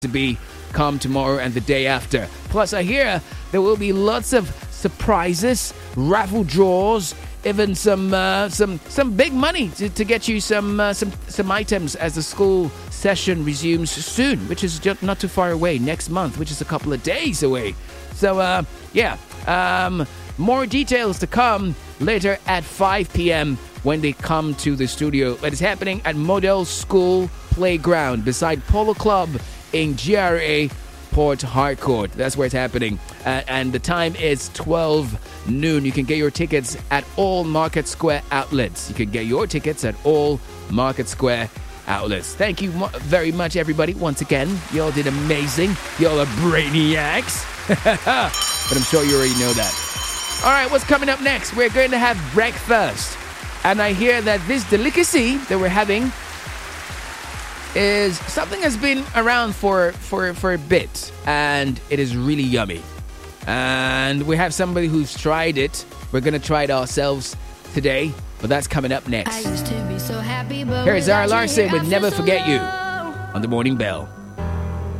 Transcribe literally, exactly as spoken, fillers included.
to be come tomorrow and the day after. Plus, I hear there will be lots of surprises, raffle draws, even some uh, some some big money to, to get you some uh, some some items as the school session resumes soon, which is just not too far away, next month, which is a couple of days away. So uh, yeah, um, more details to come later at five p.m. when they come to the studio. It is happening at Model School Playground beside Polo Club in G R A Port Harcourt. That's where it's happening. Uh, and the time is twelve noon. You can get your tickets at all Market Square outlets. You can get your tickets at all Market Square outlets. Thank you mo- very much, everybody. Once again, y'all did amazing. Y'all are brainiacs. But I'm sure you already know that. All right, what's coming up next? We're going to have breakfast. And I hear that this delicacy that we're having is something that's been around for, for, for a bit, and it is really yummy. And we have somebody who's tried it. We're going to try it ourselves today, but that's coming up next. I used to be so happy, but Here is Zara without you Larson here, with I Never feel so Forget You low. on The Morning Bell.